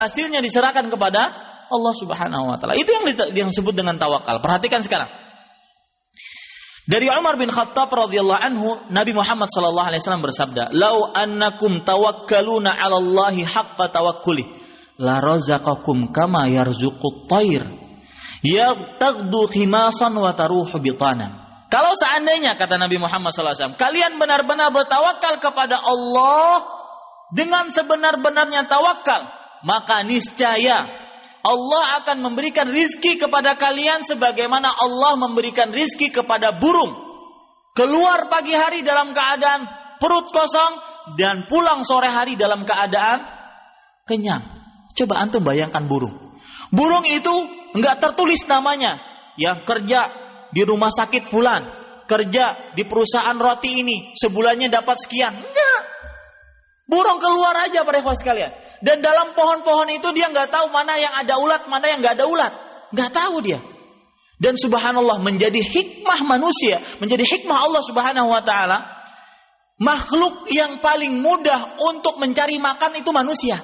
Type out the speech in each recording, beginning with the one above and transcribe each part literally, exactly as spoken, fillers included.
hasilnya diserahkan kepada Allah Subhanahu wa taala. Itu yang yang disebut dengan tawakal. Perhatikan sekarang. Dari Umar bin Khattab radhiyallahu anhu, Nabi Muhammad sallallahu alaihi wasallam bersabda, "Lau annakum tawakkaluna 'ala Allahi haqqa tawakkuli, la razaqakum kama yarzuqut thair, yaqtadu khimasan wa taruhu bitanan." Kalau seandainya, kata Nabi Muhammad sallallahu alaihi wasallam, kalian benar-benar bertawakal kepada Allah dengan sebenar-benarnya tawakal, maka niscaya Allah akan memberikan rizki kepada kalian sebagaimana Allah memberikan rizki kepada burung. Keluar pagi hari dalam keadaan perut kosong dan pulang sore hari dalam keadaan kenyang. Coba antum bayangkan burung. Burung itu enggak tertulis namanya. Ya, kerja di rumah sakit fulan, kerja di perusahaan roti ini, sebulannya dapat sekian. Enggak. Burung keluar aja para ikhwan sekalian. Dan dalam pohon-pohon itu dia nggak tahu mana yang ada ulat, mana yang nggak ada ulat, nggak tahu dia. Dan subhanallah, menjadi hikmah manusia, menjadi hikmah Allah Subhanahu Wa Taala, makhluk yang paling mudah untuk mencari makan itu manusia.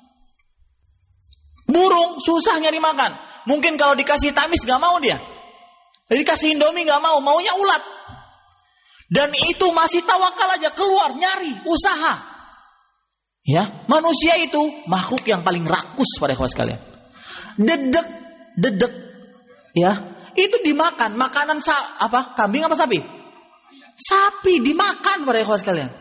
Burung susah nyari makan. Mungkin kalau dikasih tamis nggak mau dia, dikasih indomie nggak mau, maunya ulat. Dan itu masih tawakal aja, keluar nyari, usaha. Ya, manusia itu makhluk yang paling rakus pada ikhwan sekalian. Dedek, dedek, ya, itu dimakan. Makanan sa apa? Kambing apa sapi? Sapi dimakan pada ikhwan sekalian.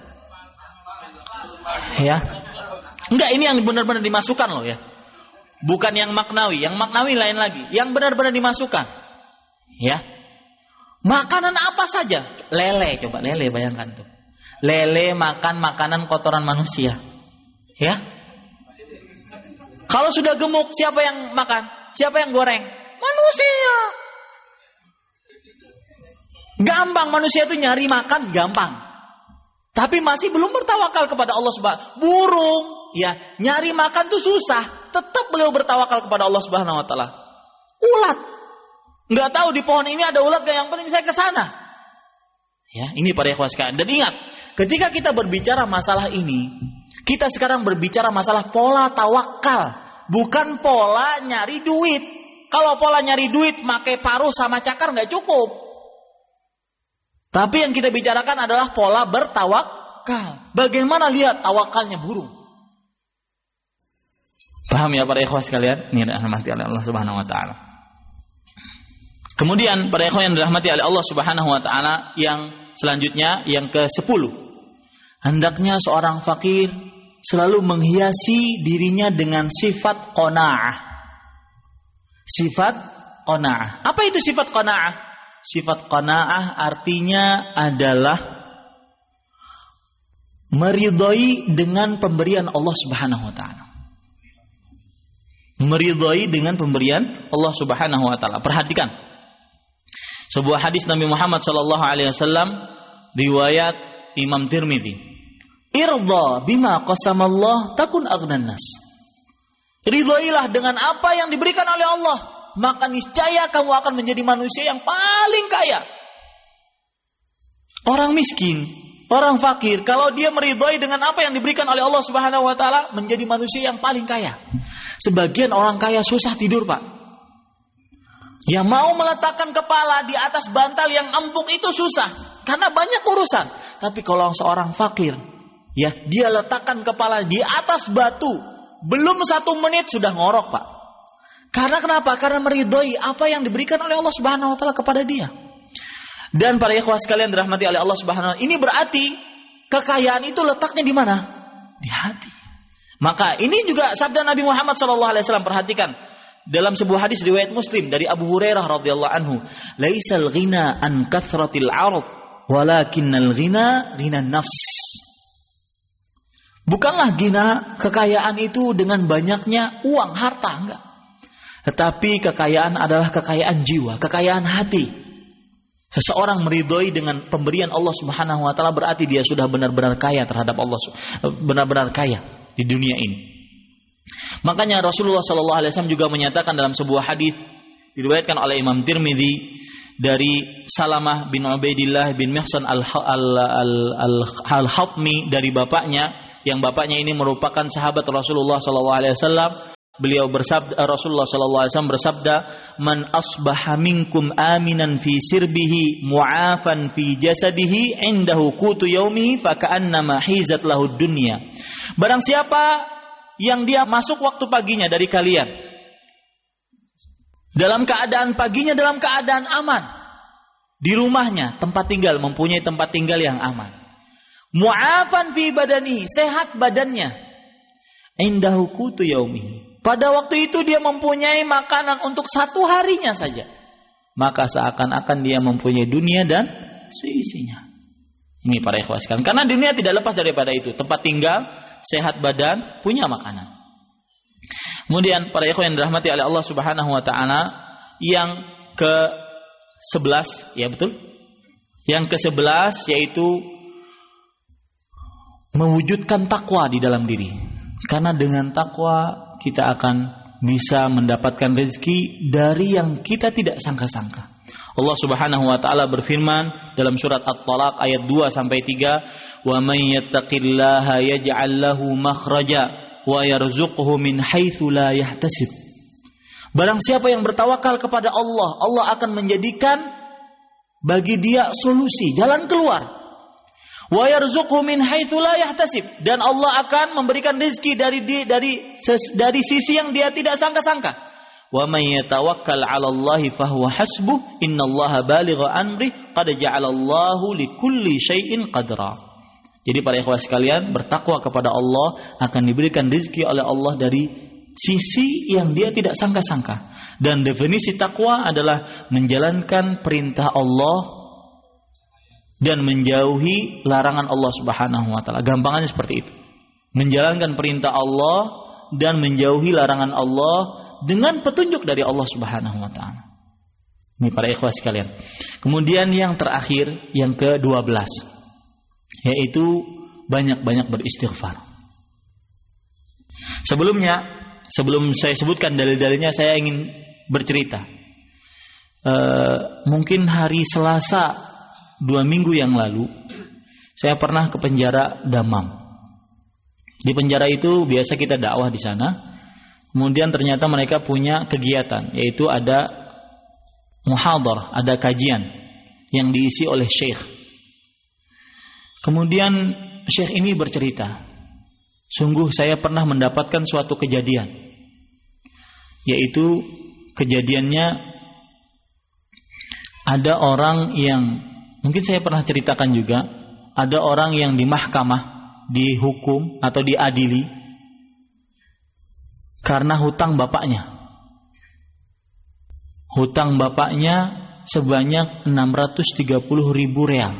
Ya, enggak, ini yang benar-benar dimasukkan loh ya. Bukan yang maknawi, yang maknawi lain lagi. Yang benar-benar dimasukkan. Ya, makanan apa saja? Lele, coba lele bayangkan tuh. Lele makan makanan kotoran manusia. Ya, kalau sudah gemuk siapa yang makan? Siapa yang goreng? Manusia. Gampang manusia itu nyari makan gampang. Tapi masih belum bertawakal kepada Allah Subhanahu. Burung, ya, nyari makan tuh susah. Tetap beliau bertawakal kepada Allah Subhanahu Wa Taala. Ulat, nggak tahu di pohon ini ada ulat gak? Yang penting saya ke sana. Ya, ini para ikhwan sekalian. Dan ingat, ketika kita berbicara masalah ini, kita sekarang berbicara masalah pola tawakal, bukan pola nyari duit. Kalau pola nyari duit, pakai paruh sama cakar nggak cukup. Tapi yang kita bicarakan adalah pola bertawakal. Bagaimana lihat tawakalnya burung? Paham ya para ikhwan sekalian? Ini dirahmati oleh Allah Subhanahu Wa Taala. Kemudian para ikhwan yang dirahmati oleh Allah Subhanahu Wa Taala, yang selanjutnya yang ke sepuluh, hendaknya seorang fakir selalu menghiasi dirinya dengan sifat qanaah. Sifat qanaah. Apa itu sifat qanaah? Sifat qanaah artinya adalah meridhai dengan pemberian Allah Subhanahu Wa Taala. Meridhai dengan pemberian Allah Subhanahu Wa Taala. Perhatikan sebuah hadis Nabi Muhammad sallallahu alaihi wasallam riwayat Imam Tirmidzi. Irda bima qasamallah takun aghnan nas. Ridhoilah dengan apa yang diberikan oleh Allah, maka niscaya kamu akan menjadi manusia yang paling kaya. Orang miskin, orang fakir, kalau dia meridhoi dengan apa yang diberikan oleh Allah Subhanahu Wa Taala, menjadi manusia yang paling kaya. Sebagian orang kaya susah tidur, Pak. Yang mau meletakkan kepala di atas bantal yang empuk itu susah, karena banyak urusan. Tapi kalau seorang fakir, ya, dia letakkan kepala di atas batu, belum satu menit sudah ngorok, Pak. Karena kenapa? Karena meridhoi apa yang diberikan oleh Allah Subhanahu Wa Taala kepada dia. Dan para ikhwah sekalian dirahmati oleh Allah Subhanahu Wa Taala, ini berarti kekayaan itu letaknya di mana? Di hati. Maka ini juga sabda Nabi Muhammad sallallahu alaihi wasallam. Perhatikan dalam sebuah hadis riwayat Muslim dari Abu Hurairah radhiyallahu anhu, "Laisal ghina an kathratil 'ard, walakinnal ghina ghinan nafs." Bukanlah gina kekayaan itu dengan banyaknya uang, harta, enggak. Tetapi kekayaan adalah kekayaan jiwa, kekayaan hati. Seseorang meridhoi dengan pemberian Allah Subhanahu Wa Taala berarti dia sudah benar-benar kaya terhadap Allah, benar-benar kaya di dunia ini. Makanya Rasulullah Sallallahu Alaihi Wasallam juga menyatakan dalam sebuah hadis diriwayatkan oleh Imam Tirmidzi dari Salamah bin Ubaidillah bin Mihsan al-Hatmi dari bapaknya, yang bapaknya ini merupakan sahabat Rasulullah Sallallahu Alaihi Wasallam. beliau bersabda, Rasulullah sallallahu alaihi wasallam bersabda, "Man asbaha minkum aminan fi sirbihi mu'afan fi jasadihi indahu qutu yaumihi fa ka'annama hizat lahu dunya." Barang siapa yang dia masuk waktu paginya dari kalian dalam keadaan paginya dalam keadaan aman di rumahnya, tempat tinggal, mempunyai tempat tinggal yang aman. Mu'afan fi badani, sehat badannya. Indahu qutu yaumihi. Pada waktu itu dia mempunyai makanan untuk satu harinya saja. Maka seakan-akan dia mempunyai dunia dan seisinya. Ini para ikhwah sekalian. Karena dunia tidak lepas daripada itu. Tempat tinggal, sehat badan, punya makanan. Kemudian para ikhwah yang dirahmati oleh Allah Subhanahu wa taala, yang ke sebelas, ya betul? Yang ke sebelas yaitu mewujudkan takwa di dalam diri. Karena dengan takwa kita akan bisa mendapatkan rezeki dari yang kita tidak sangka-sangka. Allah Subhanahu wa taala berfirman dalam surat At-Talaq ayat dua sampai tiga, "Wa may yattaqillaha yaj'al lahu makhraja wa yarzuqhu min haitsu la yahtasib." Barang siapa yang bertawakal kepada Allah, Allah akan menjadikan bagi dia solusi, jalan keluar. Wa yarzuqhu min haitsu la yahtasib, dan Allah akan memberikan rezeki dari dari dari sisi yang dia tidak sangka-sangka. Wa may yatawakkal 'ala Allahi fahuwa hasbuh, innallaha balighu amri, qad ja'alallahu likulli syai'in qadra. Jadi para ikhwah sekalian, bertakwa kepada Allah akan diberikan rezeki oleh Allah dari sisi yang dia tidak sangka-sangka. Dan definisi takwa adalah menjalankan perintah Allah dan menjauhi larangan Allah Subhanahu wa taala. Gampangannya seperti itu. Menjalankan perintah Allah dan menjauhi larangan Allah dengan petunjuk dari Allah Subhanahu wa taala. Ini para ikhwah sekalian. Kemudian yang terakhir, yang ke dua belas, yaitu banyak-banyak beristighfar. Sebelumnya, sebelum saya sebutkan dalil-dalilnya, saya ingin bercerita. E, mungkin hari Selasa dua minggu yang lalu, saya pernah ke penjara Damam. Di penjara itu biasa kita dakwah di sana. Kemudian ternyata mereka punya kegiatan, yaitu ada muhadharah, ada kajian yang diisi oleh syekh. Kemudian syekh ini bercerita, sungguh saya pernah mendapatkan suatu kejadian, yaitu kejadiannya ada orang yang mungkin saya pernah ceritakan juga, ada orang yang di mahkamah dihukum atau diadili karena hutang bapaknya. Hutang bapaknya sebanyak enam ratus tiga puluh ribu real.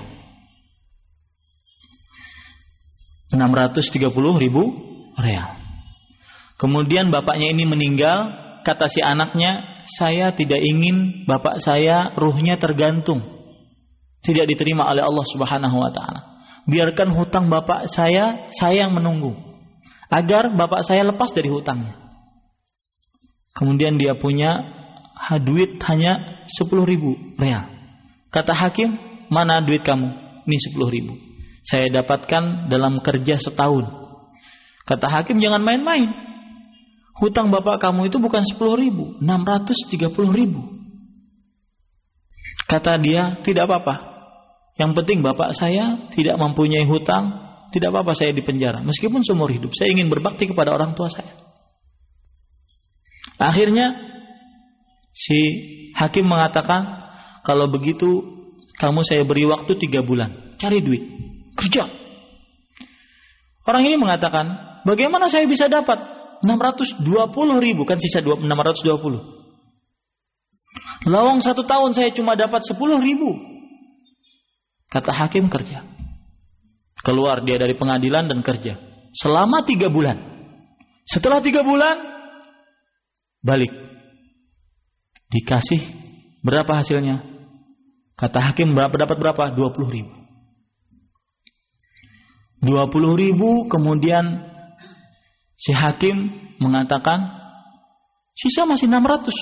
enam ratus tiga puluh ribu real. Kemudian bapaknya ini meninggal, kata si anaknya, "Saya tidak ingin bapak saya ruhnya tergantung, tidak diterima oleh Allah Subhanahu wa taala. Biarkan hutang bapak saya, saya yang menunggu agar bapak saya lepas dari hutangnya." Kemudian dia punya duit hanya sepuluh ribu real. Kata hakim, "Mana duit kamu?" "Ini sepuluh ribu. Saya dapatkan dalam kerja setahun." Kata hakim, "Jangan main-main. Hutang bapak kamu itu bukan sepuluh ribu, enam ratus tiga puluh ribu. Kata dia, "Tidak apa-apa. Yang penting bapak saya tidak mempunyai hutang, tidak apa-apa saya di penjara. Meskipun seumur hidup, saya ingin berbakti kepada orang tua saya." Akhirnya si hakim mengatakan, "Kalau begitu kamu saya beri waktu tiga bulan, cari duit, kerja." Orang ini mengatakan, "Bagaimana saya bisa dapat enam ratus dua puluh ribu, kan sisa enam ratus dua puluh. Lawang satu tahun saya cuma dapat sepuluh ribu. Kata hakim, "Kerja." Keluar dia dari pengadilan dan kerja selama tiga bulan. Setelah tiga bulan balik, dikasih berapa hasilnya? Kata hakim, berapa dapat berapa? dua puluh ribu. dua puluh ribu. Kemudian si hakim mengatakan sisa masih enam ratus.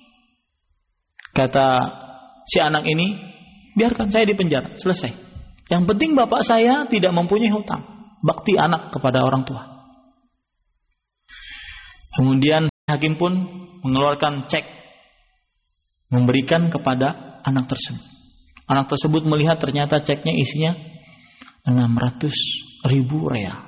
Kata si anak ini, "Biarkan saya di penjara, selesai. Yang penting bapak saya tidak mempunyai hutang. Bakti anak kepada orang tua." Kemudian hakim pun mengeluarkan cek, memberikan kepada anak tersebut. Anak tersebut melihat ternyata ceknya isinya enam ratus ribu real.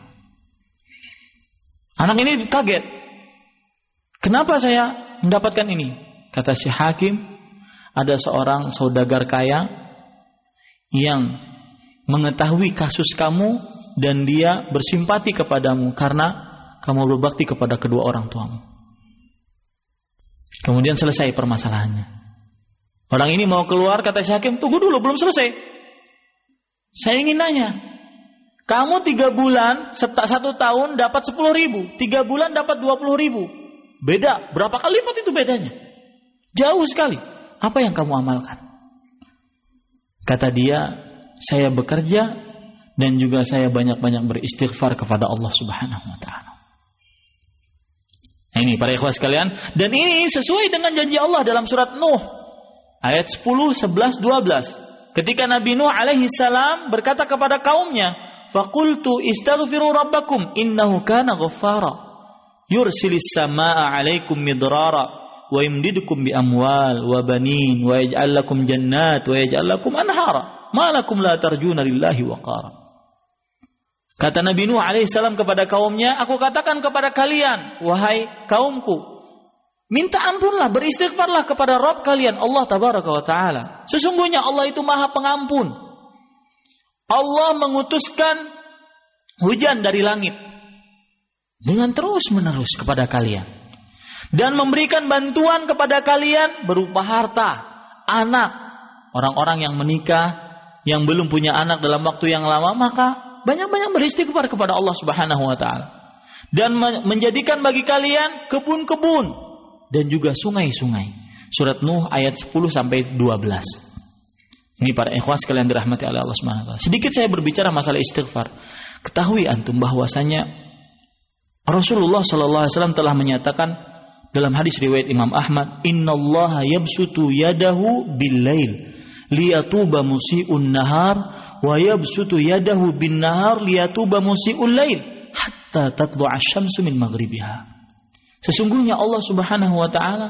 Anak ini kaget. Kenapa saya mendapatkan ini? Kata si hakim, ada seorang saudagar kaya yang mengetahui kasus kamu dan dia bersimpati kepadamu karena kamu berbakti kepada kedua orang tuamu. Kemudian selesai permasalahannya. Orang ini mau keluar, kata si hakim, tunggu dulu, belum selesai. Saya ingin nanya, kamu tiga bulan, satu tahun dapat sepuluh ribu, tiga bulan dapat dua puluh ribu. Beda, berapa kali lipat itu bedanya? Jauh sekali. Apa yang kamu amalkan? Kata dia, saya bekerja dan juga saya banyak-banyak beristighfar kepada Allah Subhanahu wa taala. Ini para ikhwah sekalian, dan ini sesuai dengan janji Allah dalam surat Nuh ayat sepuluh, sebelas, dua belas. Ketika Nabi Nuh alaihi salam berkata kepada kaumnya, "Faqultu istaghfiru rabbakum innahu kana ghaffara yursilis samaa'a 'alaikum midrara wa yumdidukum bi amwal wa banin wa yaj'al lakum jannat wa yaj'al lakum anhara ma lakum la tarjuna lillahi waqara." Kata Nabi Nuh alaihi salam kepada kaumnya, aku katakan kepada kalian, wahai kaumku, minta ampunlah, beristighfarlah kepada Rabb kalian, Allah tabaraka wa ta'ala. Sesungguhnya Allah itu maha pengampun. Allah mengutuskan hujan dari langit dengan terus menerus kepada kalian. Dan memberikan bantuan kepada kalian berupa harta, anak. Orang-orang yang menikah, yang belum punya anak dalam waktu yang lama, maka banyak-banyak beristighfar kepada Allah subhanahu wa ta'ala. Dan menjadikan bagi kalian kebun-kebun dan juga sungai-sungai. Surat Nuh ayat sepuluh sampai dua belas. Ini para ikhwas sekalian dirahmati oleh Allah Subhanahu wa taala. Sedikit saya berbicara masalah istighfar. Ketahui antum bahwasanya Rasulullah sallallahu alaihi wasallam telah menyatakan dalam hadis riwayat Imam Ahmad, "Innallaha yabsutu yadahu bil-lail liyatuba musii'un nahar wa yabsutu yadahu bin-nahar liyatuba musii'ul lail hatta tatlu'a asy-syamsu min maghribiha." Sesungguhnya Allah Subhanahu wa ta'ala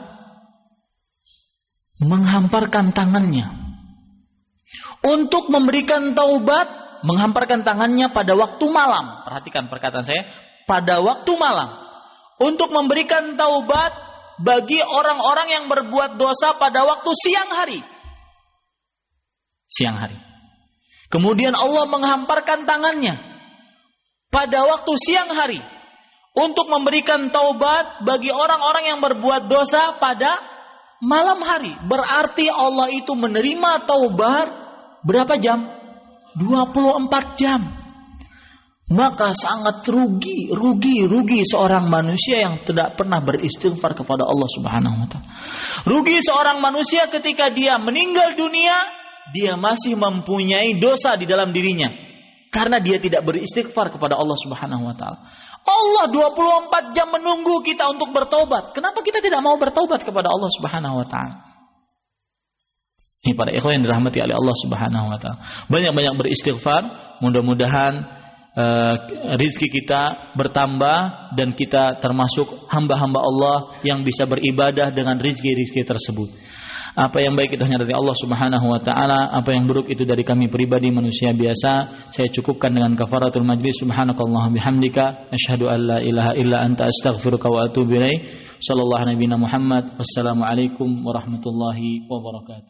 menghamparkan tangannya untuk memberikan taubat, menghamparkan tangannya pada waktu malam. Perhatikan perkataan saya, pada waktu malam. Untuk memberikan taubat bagi orang-orang yang berbuat dosa pada waktu siang hari. Siang hari. Kemudian Allah menghamparkan tangannya pada waktu siang hari untuk memberikan taubat bagi orang-orang yang berbuat dosa pada malam hari. Berarti Allah itu menerima taubat berapa jam? dua puluh empat jam. Maka sangat rugi, rugi, rugi seorang manusia yang tidak pernah beristighfar kepada Allah Subhanahu wa taala. Rugi seorang manusia ketika dia meninggal dunia, dia masih mempunyai dosa di dalam dirinya karena dia tidak beristighfar kepada Allah Subhanahu wa taala. Allah dua puluh empat jam menunggu kita untuk bertobat. Kenapa kita tidak mau bertobat kepada Allah Subhanahu wa taala? Ini para ikhwan yang dirahmati oleh Allah Subhanahu wa taala. Banyak-banyak beristighfar, mudah-mudahan uh, rizki kita bertambah dan kita termasuk hamba-hamba Allah yang bisa beribadah dengan rizki-rizki tersebut. Apa yang baik itu hanya dari Allah Subhanahu wa taala, apa yang buruk itu dari kami pribadi manusia biasa. Saya cukupkan dengan kafaratul majlis. Subhanakallahumma bihamdika asyhadu an la ilaha illa anta astaghfiruka wa atubu ilaik. Sallallahu alaihi Muhammad. Wassalamualaikum warahmatullahi wabarakatuh.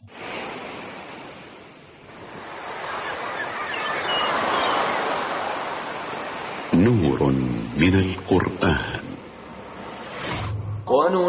Nurun minal Qur'an.